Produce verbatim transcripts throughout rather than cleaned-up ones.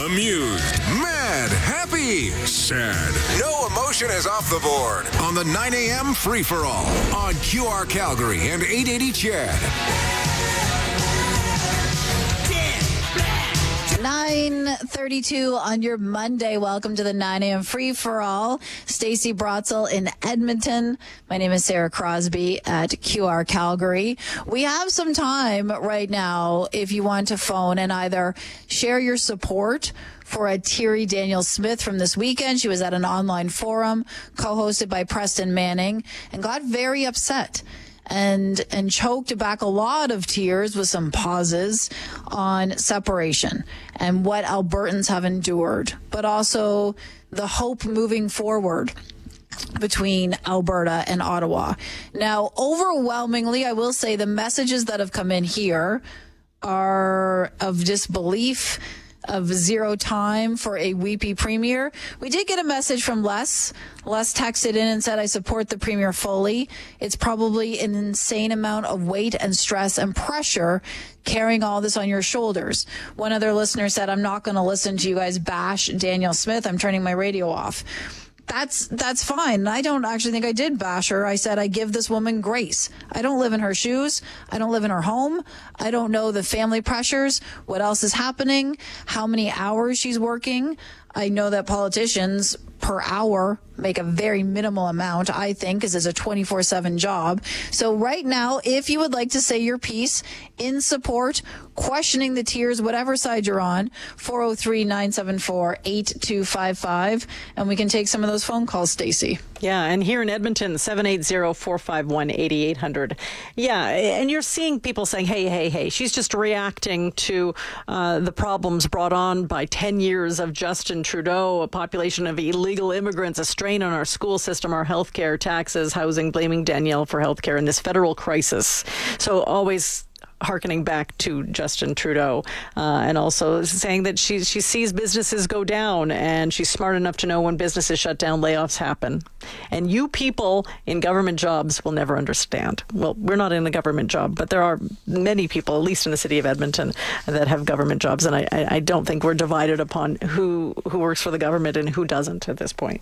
Amused, mad, happy, sad. No emotion is off the board on the nine a.m. free-for-all on Q R Calgary and eight eighty C H E D. nine thirty-two on your Monday. Welcome to the nine a.m. free-for-all. Stacey Brotzel in Edmonton. My name is Sarah Crosby at Q R Calgary. We have some time right now if you want to phone and either share your support for a Thierry Daniel-Smith from this weekend. She was at an online forum co-hosted by Preston Manning and got very upset and and choked back a lot of tears with some pauses on separation and what Albertans have endured, but also the hope moving forward between Alberta and Ottawa. Now, overwhelmingly, I will say the messages that have come in here are of disbelief, of zero time for a weepy premier. We did get a message from Les. Les texted in and said, I support the premier fully. It's probably an insane amount of weight and stress and pressure carrying all this on your shoulders. One other listener said, I'm not going to listen to you guys bash Daniel Smith. I'm turning my radio off. That's that's fine. I don't actually think I did bash her. I said I give this woman grace. I don't live in her shoes. I don't live in her home. I don't know the family pressures, what else is happening, how many hours she's working. I know that politicians per hour make a very minimal amount, I think, because it's a twenty-four seven job. So right now, if you would like to say your piece in support, questioning the tiers, whatever side you're on, four oh three, nine seven four, eight two five five, and we can take some of those phone calls, Stacey. Yeah, and here in Edmonton, seven eight zero, four five one, eight eight hundred. Yeah, and you're seeing people saying, hey, hey, hey, she's just reacting to uh, the problems brought on by ten years of Justin Trudeau, a population of illegal immigrants, a strain on our school system, our healthcare, taxes, housing, blaming Danielle for healthcare in this federal crisis. So always hearkening back to Justin Trudeau, uh, and also saying that she she sees businesses go down, and she's smart enough to know when businesses shut down, layoffs happen. And you people in government jobs will never understand. Well, we're not in a government job, but there are many people, at least in the city of Edmonton, that have government jobs, and I, I don't think we're divided upon who who works for the government and who doesn't at this point.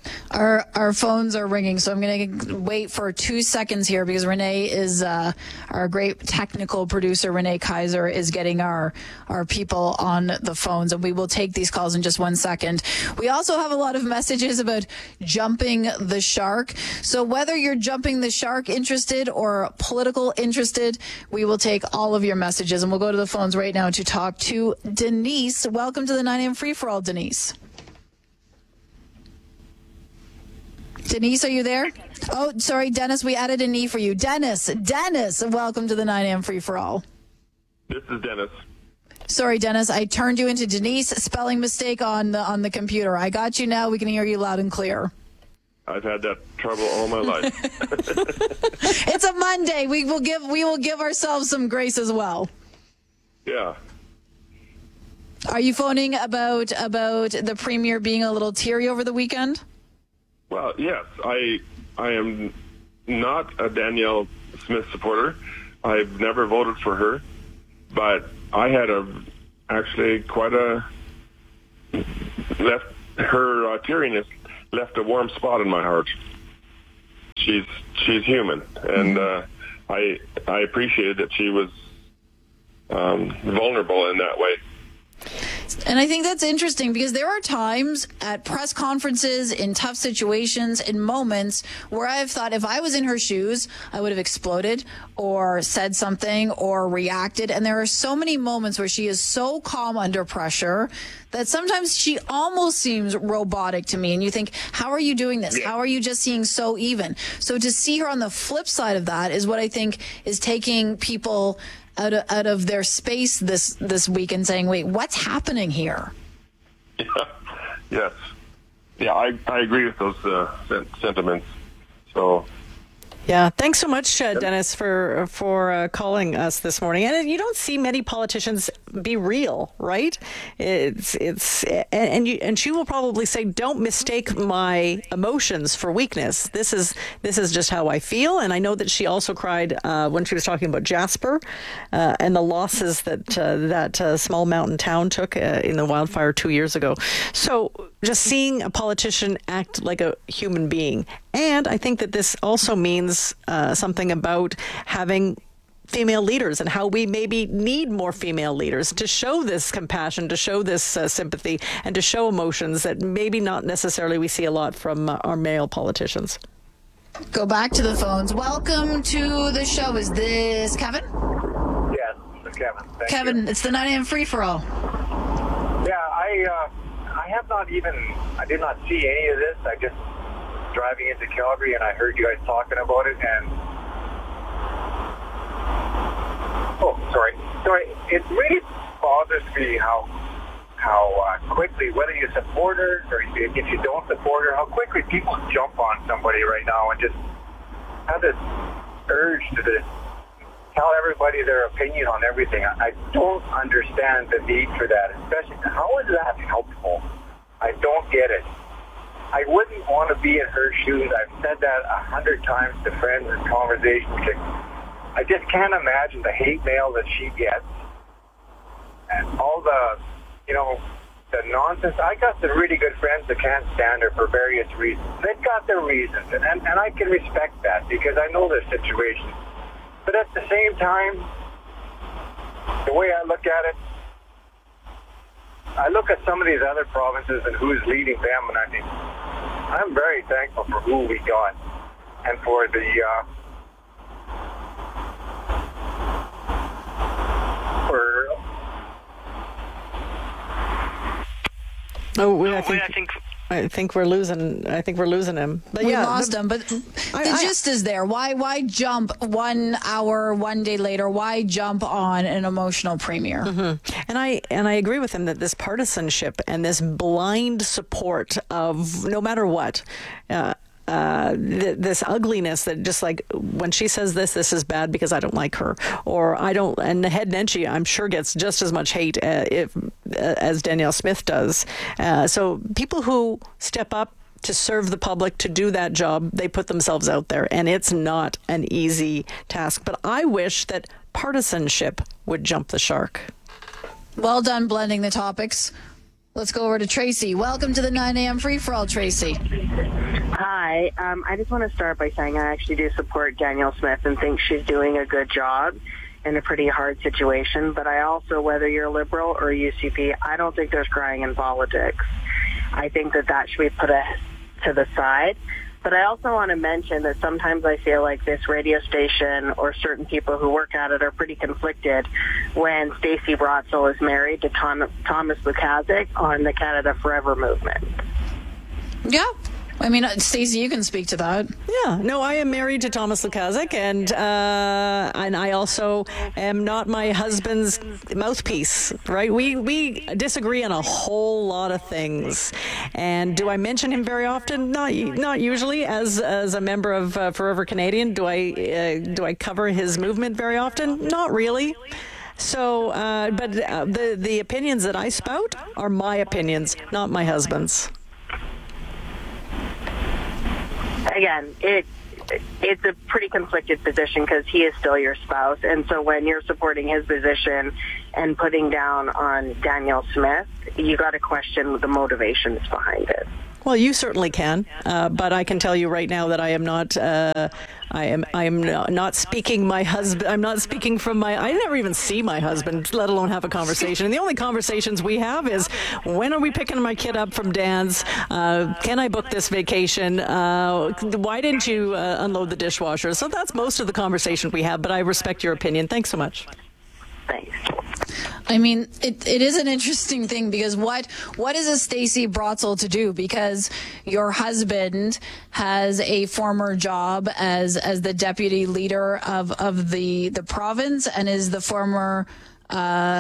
Our our phones are ringing, so I'm going to wait for two seconds here because Renee is uh, our great technical producer. Renee Kaiser is getting our our people on the phones, and we will take these calls in just one second. We also have a lot of messages about jumping the shark. So whether you're jumping the shark interested or political interested, we will take all of your messages, and we'll go to the phones right now to talk to Denise. Welcome to the nine a.m. Free for All, Denise. Denise, are you there? Oh, sorry, Dennis, we added an E for you. Dennis, Dennis, welcome to the nine a.m. Free for All. This is Dennis. Sorry, Dennis, I turned you into Denise. Spelling mistake on the on the computer. I got you now. We can hear you loud and clear. I've had that trouble all my life. It's a Monday. We will give we will give ourselves some grace as well. Yeah. Are you phoning about about the premier being a little teary over the weekend? Well, yes, I I am not a Danielle Smith supporter. I've never voted for her, but I had a actually quite a left her uh, teariness left a warm spot in my heart. She's she's human, and uh, I I appreciated that she was um, vulnerable in that way. And I think that's interesting because there are times at press conferences, in tough situations, in moments where I've thought if I was in her shoes, I would have exploded or said something or reacted. And there are so many moments where she is so calm under pressure that sometimes she almost seems robotic to me. And you think, how are you doing this? Yeah. How are you just seeing so even? So to see her on the flip side of that is what I think is taking people out of, out of their space this, this week and saying, wait, what's happening here? Yeah. Yes. Yeah, I, I agree with those uh, sen- sentiments. So, Yeah, thanks so much, uh, Dennis, for for uh, calling us this morning. And you don't see many politicians be real, right? It's it's and and, you, and she will probably say, "Don't mistake my emotions for weakness. This is this is just how I feel." And I know that she also cried uh, when she was talking about Jasper uh, and the losses that uh, that uh, small mountain town took uh, in the wildfire two years ago. So just seeing a politician act like a human being. And I think that this also means uh, something about having female leaders and how we maybe need more female leaders to show this compassion, to show this uh, sympathy, and to show emotions that maybe not necessarily we see a lot from uh, our male politicians. Go back to the phones. Welcome to the show. Is this Kevin? Yes, this is Kevin. Thank Kevin, you. it's the nine a.m. free-for-all. Yeah, I uh, I have not even, I did not see any of this. I just driving into Calgary and I heard you guys talking about it and oh, sorry, sorry. It really bothers me how how uh, quickly, whether you support her or if you don't support her, how quickly people jump on somebody right now and just have this urge to this, tell everybody their opinion on everything. I, I don't understand the need for that, especially how is that helpful? I don't get it. I wouldn't want to be in her shoes. I've said that a hundred times to friends in conversations. I just can't imagine the hate mail that she gets and all the, you know, the nonsense. I got some really good friends that can't stand her for various reasons. They've got their reasons, and, and, and I can respect that because I know their situation. But at the same time, the way I look at it, I look at some of these other provinces and who's leading them, and I think I'm very thankful for who we got and for the uh, for. Oh, we, I think. I think I think we're losing. I think we're losing him. But We yeah, lost the, him, but the I- I- gist is there. Why why jump one hour, one day later? Why jump on an emotional premier? Mm-hmm. And I and I agree with him that this partisanship and this blind support of no matter what. Uh, Uh, th- this ugliness that just like when she says this, this is bad because I don't like her, or I don't. And Head Nenshi, I'm sure, gets just as much hate uh, if, uh, as Danielle Smith does. Uh, so people who step up to serve the public, to do that job, they put themselves out there, and it's not an easy task. But I wish that partisanship would jump the shark. Well done blending the topics. Let's go over to Tracy. Welcome to the nine a.m. free-for-all, Tracy. Hi. Um, I just want to start by saying I actually do support Danielle Smith and think she's doing a good job in a pretty hard situation. But I also, whether you're Liberal or U C P, I don't think there's crying in politics. I think that that should be put a, to the side. But I also want to mention that sometimes I feel like this radio station or certain people who work at it are pretty conflicted when Stacey Brotzel is married to Tom, Thomas Lukaszuk on the Canada Forever movement. Yeah. I mean, Stacey, you can speak to that. Yeah, no, I am married to Thomas Lukaszuk, and uh, and I also am not my husband's mouthpiece, right? We we disagree on a whole lot of things, and do I mention him very often? Not not usually. As as a member of uh, Forever Canadian, do I uh, do I cover his movement very often? Not really. So, uh, but uh, the the opinions that I spout are my opinions, not my husband's. Again, it it's a pretty conflicted position because he is still your spouse. And so when you're supporting his position and putting down on Danielle Smith, you got to question the motivations behind it. Well, you certainly can, uh, but I can tell you right now that I am not. Uh, I am. I am not speaking my husband. I'm not speaking from my. I never even see my husband, let alone have a conversation. And the only conversations we have is, when are we picking my kid up from dance? Uh, can I book this vacation? Uh, why didn't you uh, unload the dishwasher? So that's most of the conversation we have. But I respect your opinion. Thanks so much. Thanks. I mean, it, it is an interesting thing because what what is a Stacey Brotzel to do? Because your husband has a former job as as the deputy leader of, of the, the province and is the former uh,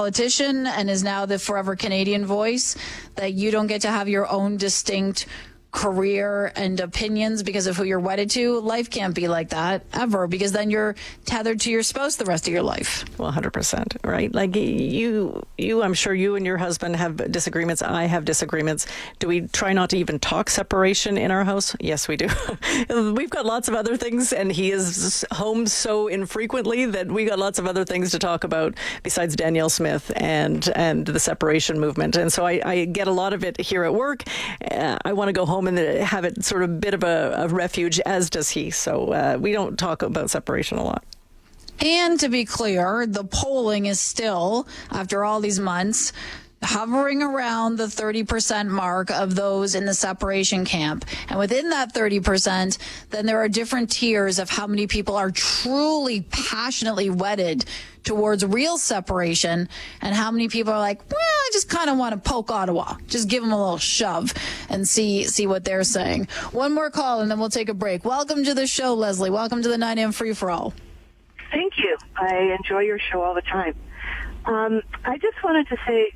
politician and is now the Forever Canadian voice, that you don't get to have your own distinct career and opinions because of who you're wedded to. Life can't be like that ever, because then you're tethered to your spouse the rest of your life. Well, one hundred percent, right? Like you, you, I'm sure you and your husband have disagreements. I have disagreements. Do we try not to even talk separation in our house? Yes, we do. We've got lots of other things, and he is home so infrequently that we got lots of other things to talk about besides Danielle Smith and and the separation movement. And so I, I get a lot of it here at work. Uh, I want to go home and have it sort of a bit of a, a refuge, as does he. So uh, we don't talk about separation a lot. And to be clear, the polling is still, after all these months, hovering around the thirty percent mark of those in the separation camp. And within that thirty percent, then there are different tiers of how many people are truly passionately wedded towards real separation, and how many people are like, well, I just kind of want to poke Ottawa. Just give them a little shove and see see what they're saying. One more call, and then we'll take a break. Welcome to the show, Leslie. Welcome to the nine a.m. Free-for-all. Thank you. I enjoy your show all the time. Um, I just wanted to say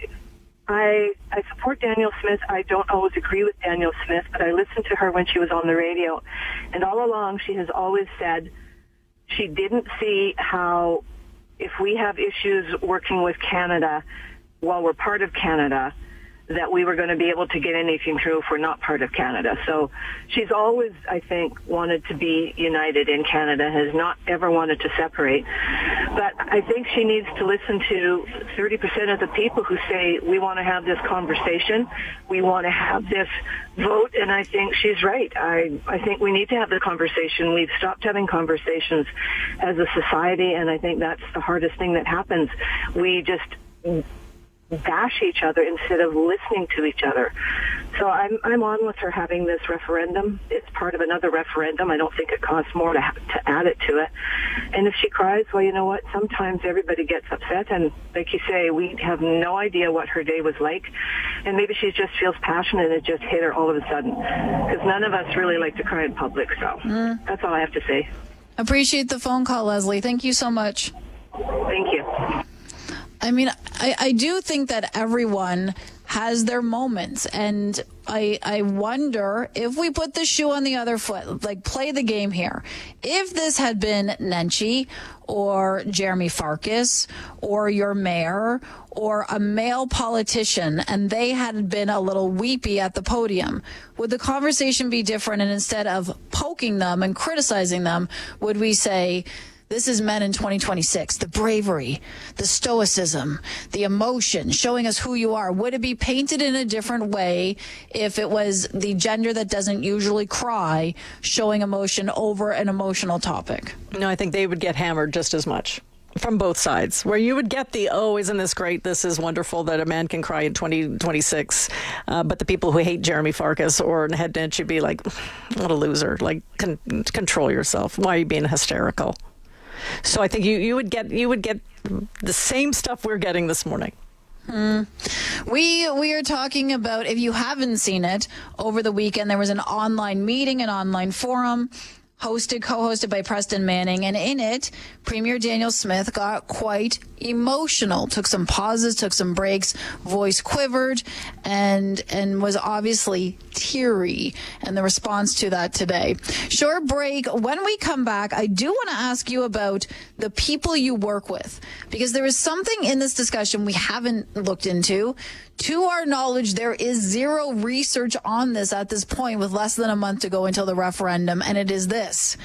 I I support Danielle Smith. I don't always agree with Danielle Smith, but I listened to her when she was on the radio. And all along, she has always said she didn't see how, if we have issues working with Canada while we're part of Canada, that we were going to be able to get anything through if we're not part of Canada. So she's always, I think, wanted to be united in Canada, has not ever wanted to separate. But I think she needs to listen to thirty percent of the people who say, we want to have this conversation, we want to have this vote, and I think she's right. I, I think we need to have the conversation. We've stopped having conversations as a society, and I think that's the hardest thing that happens. We just bash each other instead of listening to each other. So I'm I'm on with her having this referendum. It's part of another referendum. I don't think it costs more to, ha- to add it to it. And if she cries, well, you know what? Sometimes everybody gets upset, and like you say, we have no idea what her day was like, and maybe she just feels passionate and it just hit her all of a sudden. Because none of us really like to cry in public. So mm. that's all I have to say. Appreciate the phone call, Leslie. Thank you so much. Thank you. I mean, I, I do think that everyone has their moments, and I I wonder if we put the shoe on the other foot, like play the game here. If this had been Nenshi or Jeremy Farkas or your mayor or a male politician, and they had been a little weepy at the podium, would the conversation be different? And instead of poking them and criticizing them, would we say, this is men in twenty twenty-six, the bravery, the stoicism, the emotion, showing us who you are? Would it be painted in a different way if it was the gender that doesn't usually cry showing emotion over an emotional topic? No, I think they would get hammered just as much from both sides, where you would get the, oh, isn't this great? This is wonderful that a man can cry in twenty twenty-six. Uh, but the people who hate Jeremy Farkas or Head Dent should be like, what a loser. Like, con- control yourself. Why are you being hysterical? So I think you, you would get you would get the same stuff we're getting this morning. Hmm. We we are talking about, if you haven't seen it, over the weekend there was an online meeting, an online forum, hosted, co-hosted by Preston Manning, and in it, Premier Danielle Smith got quite emotional, took some pauses, took some breaks, voice quivered, and and was obviously teary, and the response to that today. Short break. When we come back, I do want to ask you about the people you work with, because there is something in this discussion we haven't looked into. To our knowledge, there is zero research on this at this point, with less than a month to go until the referendum, and it is this.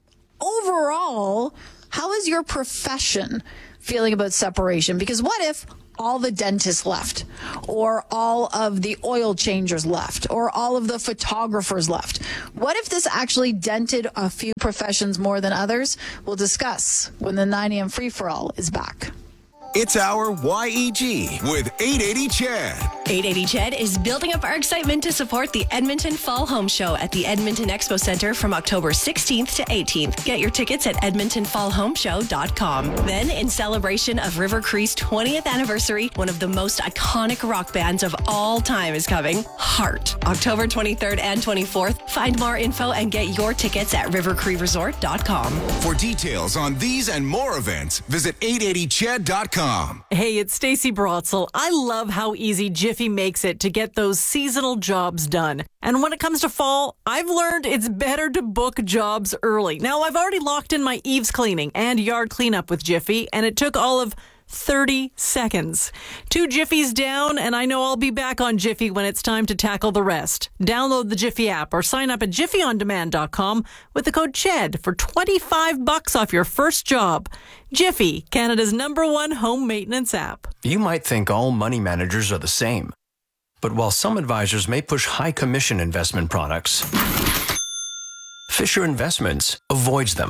Overall, how is your profession feeling about separation? Because what if all the dentists left, or all of the oil changers left, or all of the photographers left? What if this actually dented a few professions more than others? We'll discuss when the nine a.m. Free-for-all is back. It's our Y E G with eight eighty C H E D. eight eighty C H E D is building up our excitement to support the Edmonton Fall Home Show at the Edmonton Expo Center from October sixteenth to eighteenth. Get your tickets at edmonton fall home show dot com. Then, in celebration of River Cree's twentieth anniversary, one of the most iconic rock bands of all time is coming, Heart. October twenty-third and twenty-fourth. Find more info and get your tickets at river cree resort dot com. For details on these and more events, visit eight eighty C H E D dot com. Hey, it's Stacey Brotzel. I love how easy Jiffy Jiffy makes it to get those seasonal jobs done. And when it comes to fall, I've learned it's better to book jobs early. Now, I've already locked in my eaves cleaning and yard cleanup with Jiffy, and it took all of thirty seconds. Two Jiffies down, and I know I'll be back on Jiffy when it's time to tackle the rest. Download the Jiffy app or sign up at jiffy on demand dot com with the code CHED for twenty-five bucks off your first job. Jiffy, Canada's number one home maintenance app. You might think all money managers are the same. But while some advisors may push high commission investment products, Fisher Investments avoids them.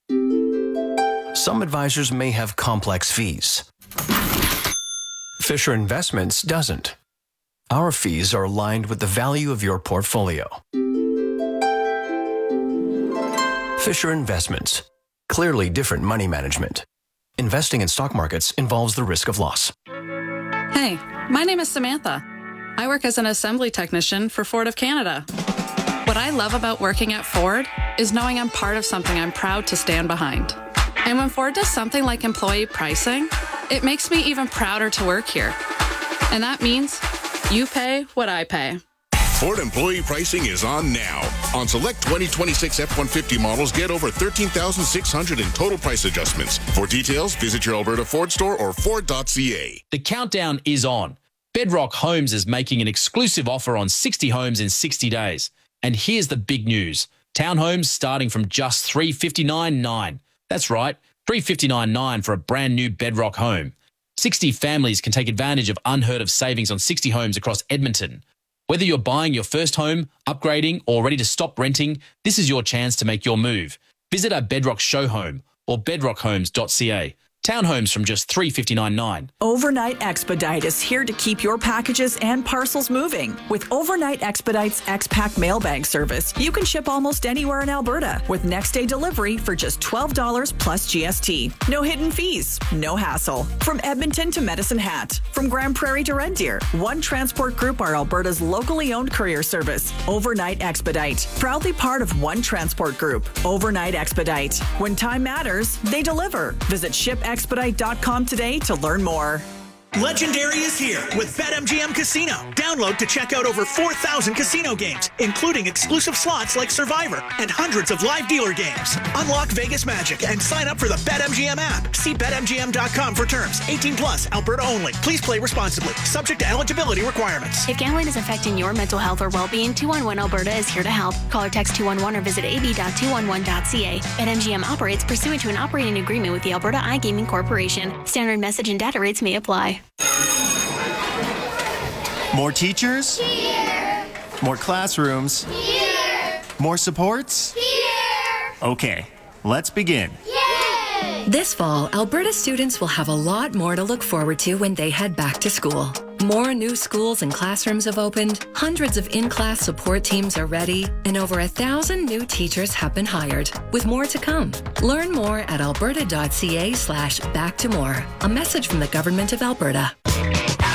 Some advisors may have complex fees. Fisher Investments doesn't. Our fees are aligned with the value of your portfolio. Fisher Investments. Clearly different money management. Investing in stock markets involves the risk of loss. Hey, my name is Samantha. I work as an assembly technician for Ford of Canada. What I love about working at Ford is knowing I'm part of something I'm proud to stand behind. And when Ford does something like employee pricing, it makes me even prouder to work here. And that means you pay what I pay. Ford employee pricing is on now. On select twenty twenty-six F one fifty models, get over thirteen thousand six hundred in total price adjustments. For details, visit your Alberta Ford store or ford dot c a. The countdown is on. Bedrock Homes is making an exclusive offer on sixty homes in sixty days. And here's the big news. Townhomes starting from just three hundred fifty-nine dollars and nine cents. That's right, three hundred fifty-nine dollars and nine cents for a brand new Bedrock home. sixty families can take advantage of unheard of savings on sixty homes across Edmonton. Whether you're buying your first home, upgrading, or ready to stop renting, this is your chance to make your move. Visit our Bedrock show home or bedrock homes dot c a. Townhomes from just three hundred fifty-nine dollars and nine cents. Overnight Expedite is here to keep your packages and parcels moving. With Overnight Expedite's X-Pack mailbag service, you can ship almost anywhere in Alberta with next day delivery for just twelve dollars plus G S T. No hidden fees, no hassle. From Edmonton to Medicine Hat, from Grand Prairie to Red Deer, One Transport Group are Alberta's locally owned courier service. Overnight Expedite, proudly part of One Transport Group. Overnight Expedite. When time matters, they deliver. Visit ship expedite dot com today to learn more. Legendary is here with BetMGM Casino. Download to check out over four thousand casino games, including exclusive slots like Survivor and hundreds of live dealer games. Unlock Vegas magic and sign up for the BetMGM app. See bet M G M dot com for terms. eighteen plus, Alberta only. Please play responsibly. Subject to eligibility requirements. If gambling is affecting your mental health or well-being, two one one Alberta is here to help. Call or text two one one or visit a b dot two one one dot c a. BetMGM operates pursuant to an operating agreement with the Alberta iGaming Corporation. Standard message and data rates may apply. More teachers? Here. More classrooms? Here. More supports? Here. Okay, let's begin. Yay! This fall, Alberta students will have a lot more to look forward to when they head back to school. More new schools and classrooms have opened, hundreds of in-class support teams are ready, and over a thousand new teachers have been hired, with more to come. Learn more at alberta dot c a slash back to more. A message from the Government of Alberta.